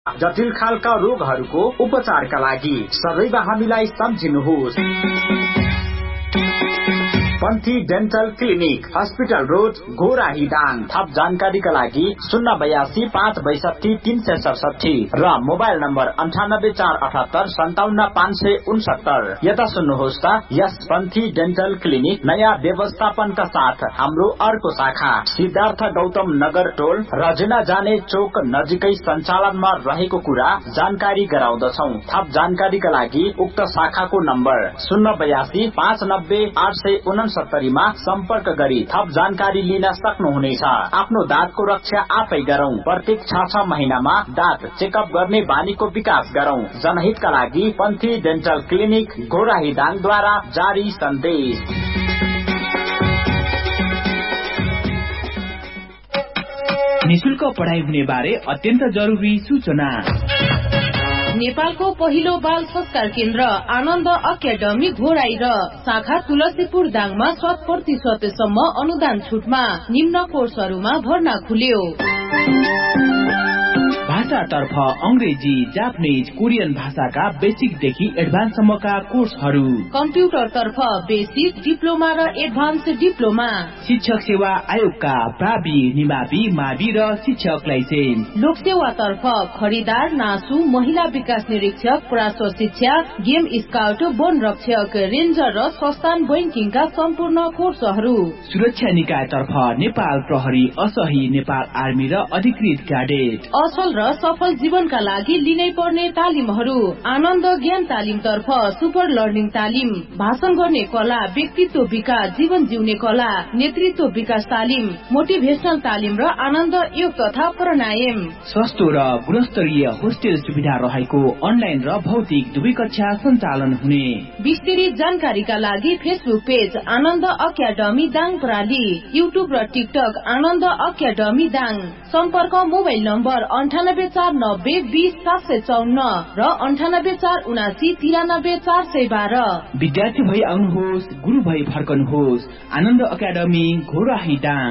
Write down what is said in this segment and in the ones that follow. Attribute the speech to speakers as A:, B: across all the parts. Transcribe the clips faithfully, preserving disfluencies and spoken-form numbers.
A: जटिल खालका रोगहरूको उपचारका लागि सदैव हामीलाई सम्झिनुहोस्। पन्थी डेन्टल क्लिनिक, हस्पिटल रोड, घोराहीदाङ। थप जानकारीका लागि शून्य बयासी पाँच बैसठी तीन सय सडसठी र मोबाइल नम्बर अन्ठानब्बे चार अठहत्तर सन्ताउन्न पाँच सय उनसत्तर। यता सुन्नुहोस् त, यस पन्थी डेन्टल क्लिनिक नयाँ व्यवस्थापनका साथ हाम्रो अर्को शाखा सिद्धार्थ गौतम नगर टोल रजना जाने चोक नजिकै सञ्चालनमा रहेको कुरा जानकारी गराउँदछौ। थप जानकारीका लागि उक्त शाखाको नम्बर शून्य बयासी पाँच नब्बे आठ सय उनसत्तरीमा सम्पर्क गरी थप जानकारी लिन सक्नुहुनेछ। आफ्नो दाँतको रक्षा आफै गरौं। प्रत्येक छ छ महिनामा दाँत चेकअप गर्ने बानीको विकास गरौं। जनहितका लागि पन्थी डेन्टल क्लिनिक घोराहीदाङद्वारा जारी सन्देश।
B: निशुल्क पढाइ हुने बारे अत्यन्त जरुरी सूचना।
C: नेपालको पहिलो बाल संस्कार केन्द्र आनन्द अकादमी घोराई र शाखा तुलसीपुर दाङमा शत प्रतिशतसम्म अनुदान छुटमा निम्न कोर्सहरूमा भर्ना खुल्यो।
B: भाषातर्फ अंग्रेजी, जापानिज, कोरियन भाषाका बेसिकदेखि एडभान्ससम्मका कोर्सहरू।
C: कम्प्युटरतर्फ बेसिक, डिप्लोमा र एडभान्स डिप्लोमा।
B: शिक्षक सेवा आयोगका प्रावि, निमावि, मावि र शिक्षक लाइसेन्स।
C: लोकसेवातर्फ खरिदार, नासु, महिला विकास निरीक्षक, प्राश्व शिक्षा, गेम स्काउट, वन रक्षक, रेन्जर र संस्थान बैंकिङका सम्पूर्ण कोर्सहरू।
B: सुरक्षा निकायतर्फ नेपाल प्रहरी, असही, नेपाल आर्मी र अधिकृत क्याडेट।
C: असल र सफल जीवनका लागि लिनै पर्ने तालिमहरू। आनन्द ज्ञान तालिम तर्फ सुपर लर्निङ तालिम, भाषण गर्ने कला, व्यक्तित्व विकास, जीवन जिउने कला, नेतृत्व विकास तालिम, मोटिभेशनल तालिम र आनन्द योग तथा प्राणायाम।
B: सस्तो र गुणस्तरीय होस्टेल सुविधा रहेको अनलाइन र भौतिक दुवै कक्षा सञ्चालन हुने।
C: विस्तृत जानकारीका लागि फेसबुक पेज आनन्द अकादमी दाङ प्रणाली, युट्युब र टिकटक आनन्द अकादमी दाङ। सम्पर्क मोबाइल नम्बर अन्ठानब्बे चार नब्बे बीस सात सय चौन्न र अन्ठानब्बे चार उनासी तिरानब्बे चार सय बाह्र।
B: विद्यार्थी भई आउनुहोस्, गुरु भई फर्कनुहोस्। आनन्द अकादमी घोराही दाङ।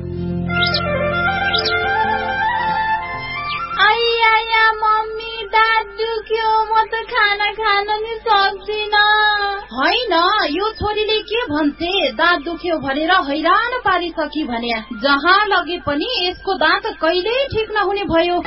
D: आइया मम्मी, दाँत दुख्यो, म त खाना खान नि सक्दिन।
C: होइन, यो छोरीले के भन्छे, दाँत दुख्यो भनेर हैरान पारिसकी भने जहाँ लगे पनि यसको दाँत कहिल्यै ठिक नहुने भयो।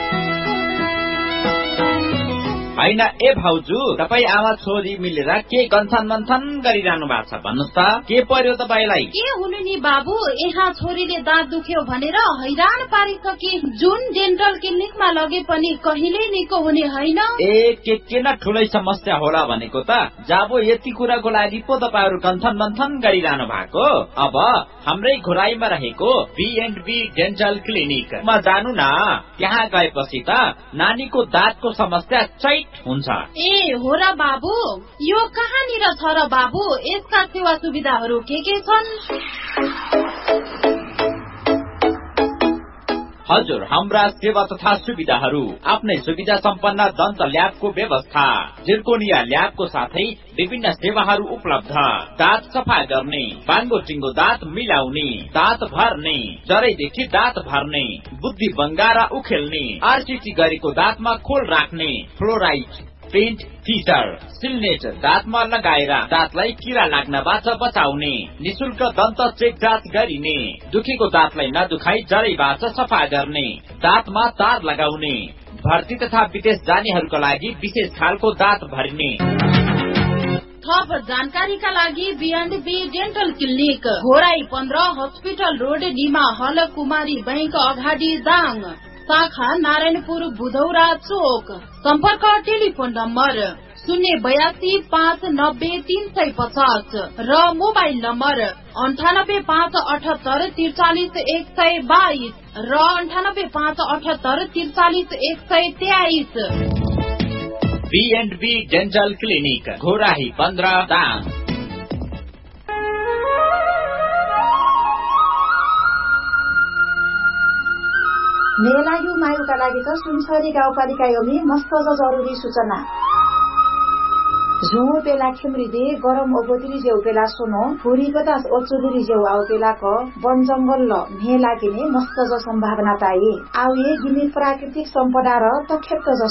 E: होइन ए भाउजू, तपाई आमा छोरी मिलेर के गन्थन मन्थन गरिरहनु भएको छ भन्नुस् त, के पर्यो तपाईलाई?
C: के हुनु नि बाबु, यहाँ छोरीले दाँत दुख्यो भनेर हैरान पारिसके। जुन डेन्टल क्लिनिकमा लगे पनि कहिल्यै निको हुने होइन।
E: ए के किन ठुलै समस्या होला भनेको त, जाबो यति कुराको लागि पो तपाईहरु गन्थन मन्थन गरिरहनु भएको। अब हाम्रै घोराईमा रहेको बी एन्ड बी डेन्टल क्लिनिकमा जानु न। त्यहाँ गएपछि त नानीको दाँतको समस्या चैत हुन्छ।
C: ए हो र बाबु, यो कहाँनिर छ र बाबु? यसका सेवा सुविधाहरू के के छन्?
E: हजुर, हाम्रा सेवा तथा सुविधाहरू आफ्नै सुविधा सम्पन्न दन्त ल्याबको व्यवस्था, जिर्कोनिया ल्याबको साथै विभिन्न सेवाहरू उपलब्ध। दाँत सफा गर्ने, बाङ्गो टिङ्गो दाँत मिलाउने, दाँत भर्ने, जरैदेखि दाँत भर्ने, बुद्धि बङ्गारा उखेल्ने, आरसिटी गरेको दाँतमा खोल राख्ने, फ्लोराइड पेन्ट फिटर, सिलनेट दाँतमा लगाएर दाँतलाई किरा लाग्नबाट बचाउने, निशुल्क दन्त चेक जाँच गरिने, दुखेको दाँतलाई नदुखाई जरैबाट सफा गर्ने, दाँतमा तार लगाउने, भर्ती तथा विदेश जानेहरूका लागि विशेष खालको दाँत भरिने।
C: थप जानकारीका लागि beyond be dental clinic Ghorahi पन्ध्र, हस्पिटल रोड, निमा हल, कुमारी बैंक अगाडि दाङ। शाखा नारायणपुर बुधौरा चोक। सम्पर्क टेलिफोन नम्बर शून्य बयासी पाँच नब्बे तीन सय पचास र मोबाइल नम्बर अन्ठानब्बे पाँच अठहत्तर त्रिचालिस एक सय बाइस र अन्ठानब्बे पाँच अठहत्तर त्रिचालिस एक सय तेइस।
E: Be and be dental clinic Ghorahi पन्ध्र दाङ।
F: मेलायु मायुका लागि त सुनसरी गाउँपालिका योमी मस्त जरुरी सूचना। झुङो पेला खिमरिदे गरम ओगोतिरी जेउ पेला सोनो फुरी बतास ओचुलुरी जेउ आउ पेला क वन जंगल ल मेला किने मस्त ज सम्भावना ताई आउ ये गिनी प्राकृतिक सम्पदा र तखेत